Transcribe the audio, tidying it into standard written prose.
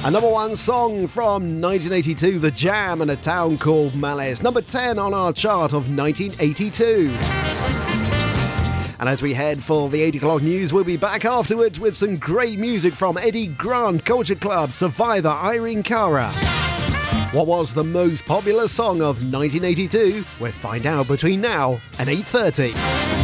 A number one song from 1982, The Jam and A Town Called Malice. Number 10 on our chart of 1982. And as we head for the 8 o'clock news, we'll be back afterwards with some great music from Eddie Grant, Culture Club, Survivor, Irene Cara. What was the most popular song of 1982? We'll find out between now and 8:30.